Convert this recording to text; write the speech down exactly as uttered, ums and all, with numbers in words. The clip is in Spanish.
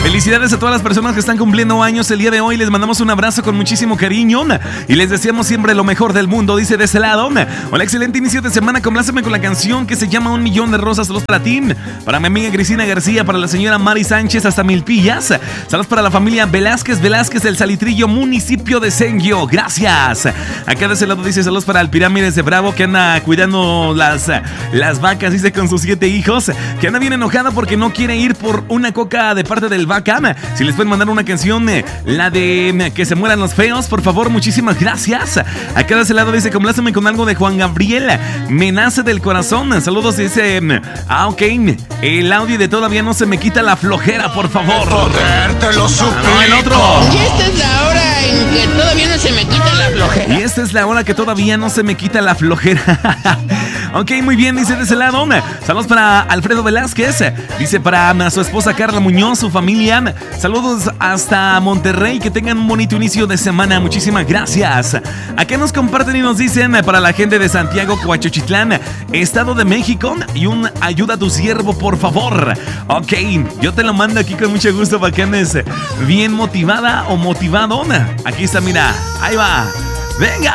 Felicidades a todas las personas que están cumpliendo años el día de hoy. Les mandamos un abrazo con muchísimo cariño y les deseamos siempre lo mejor del mundo. Dice de ese lado: hola, excelente inicio de semana. Compláceme con la canción que se llama Un Millón de Rosas. Saludos para ti, para mi amiga Cristina García, para la señora Mari Sánchez hasta Milpillas. Saludos para la familia Velázquez Velázquez del Salitrillo, municipio de Senguio. Gracias. Acá de ese lado dice saludos para el Pirámides de Bravo, que anda cuidando las, las vacas, dice, con sus siete hijos, que anda bien enojada porque no quiere ir por una coca de parte del vaca. Si les pueden mandar una canción, la de Que se mueran los feos, por favor, muchísimas gracias. Acá de ese lado dice compláceme con algo de Juan Gabriel, Me nace del corazón. Saludos, dice, ah, ok, el audio de Todavía no se me quita la flojera, por favor. Joder, te lo suplico. No, el otro. Y esta es la hora en que todavía no se me quita la flojera. Y esta es la hora que todavía no se me quita la flojera. Ok, muy bien, dice de ese lado. Saludos para Alfredo Velázquez. Dice para su esposa Carla Muñoz, su familia. Saludos hasta Monterrey. Que tengan un bonito inicio de semana. Muchísimas gracias. Acá nos comparten y nos dicen para la gente de Santiago, Coachochitlán, Estado de México. Y un ayuda a tu siervo, por favor. Ok, yo te lo mando aquí con mucho gusto para que andes bien motivada o motivadona. Aquí está, mira. Ahí va. Venga.